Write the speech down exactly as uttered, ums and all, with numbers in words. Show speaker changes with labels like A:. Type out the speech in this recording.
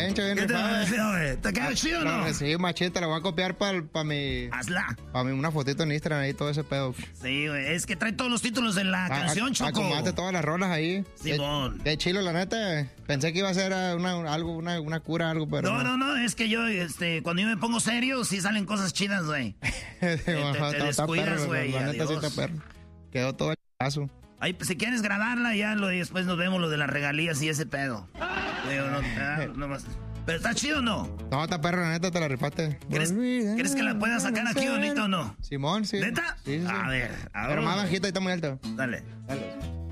A: Chencho, bien
B: ¿Qué te
A: rifado.
B: pareció, güey? ¿Te queda chido o no?
A: Sí, machete, la voy a copiar para pa mi...
B: Hazla.
A: Para mi una fotito en Instagram ahí, todo ese pedo.
B: Sí, güey, es que trae todos los títulos de la
A: A-
B: canción,
A: a-
B: Choco.
A: Acomodate todas las rolas ahí.
B: Simón.
A: Qué, qué chilo, la neta. Pensé que iba a ser uh, una, algo, una, una cura, algo, pero
B: No, no, no, es que yo, este, cuando yo me pongo serio, sí salen cosas chidas, güey. te, te, te
A: Está- está
B: descuidas,
A: perro,
B: güey,
A: La neta sí
B: adiós.
A: está perro. Quedó todo el paso.
B: Ahí, pues, si quieres grabarla, ya lo, y después nos vemos lo de las regalías y ese pedo. Digo, no, ah, no más. ¿Pero está chido o no?
A: No, está perro, la neta, te la rifaste.
B: ¿Crees, ¿crees que la pueda sacar aquí ahorita o no?
A: Simón, sí.
B: ¿Neta?
A: Sí, sí, sí.
B: A ver, a ver.
A: Pero más bajita y está muy alta.
B: Dale.
A: Dale.